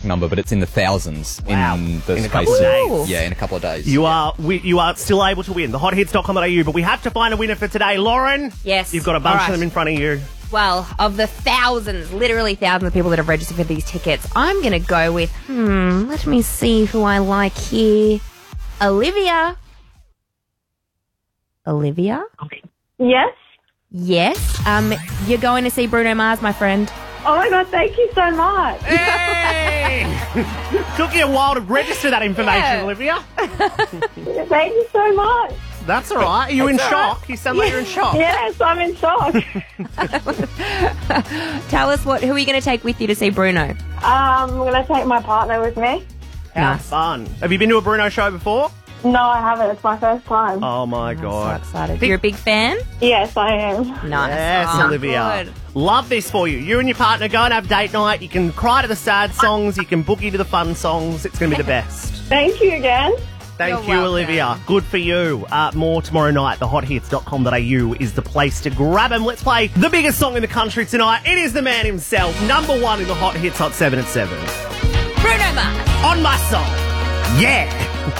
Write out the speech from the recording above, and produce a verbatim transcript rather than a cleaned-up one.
number, but it's in the thousands Wow. in the In a space couple of days. Yeah, in a couple of days. You are we, you are still able to win the hot hits dot com dot a u, but we have to find a winner for today. Lauren? Yes. You've got a bunch All right. of them in front of you. Well, of the thousands, literally thousands of people that have registered for these tickets, I'm going to go with, hmm, let me see who I like here. Olivia. Olivia? Yes. Yes. Um, you're going to see Bruno Mars, my friend. Oh my God, thank you so much. Hey! Took you a while to register that information, Yeah. Olivia. Thank you so much. That's all right. Are you in That's all shock? You sound like you're in shock. Yes, I'm in shock. Tell us what. Who are you going to take with you to see Bruno? um, I'm going to take my partner with me. How Nice. fun. Have you been to a Bruno show before? No, I haven't. It's my first time. Oh, my I'm so God. excited. You're a big fan? Yes, I am. Nice. Yes, Oh, Olivia. good. Love this for you. You and your partner go and have date night. You can cry to the sad songs. You can boogie to the fun songs. It's going to be the best. Thank you again. Thank You're you, welcome. Olivia. Good for you. Uh, more tomorrow night. the hot hits dot com dot a u is the place to grab them. Let's play the biggest song in the country tonight. It is the man himself, number one in the Hot Hits Hot seven at seven. Bruno Mars. On My Soul. Yeah.